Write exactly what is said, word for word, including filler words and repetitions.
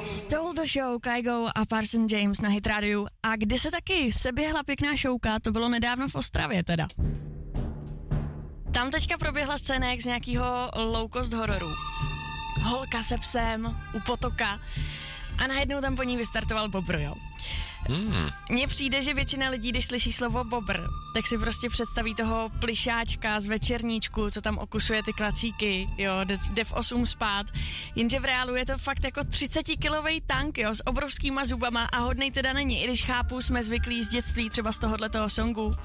Stole the show, Kygo a Parson James na Hit Radio. A kde se taky seběhla pěkná showka, to bylo nedávno v Ostravě teda. Tam teďka proběhla scének z nějakého low cost hororu. Holka se psem u potoka a najednou tam po ní vystartoval bobr, jo. Hmm. Mně přijde, že většina lidí, když slyší slovo bobr, tak si prostě představí toho plišáčka z večerníčku, co tam okusuje ty klacíky, jo, jde, jde v osm spát, jenže v reálu je to fakt jako třicetikilový tank, jo, s obrovskýma zubama a hodnej teda není, i když chápu, jsme zvyklí z dětství třeba z tohohletoho songu,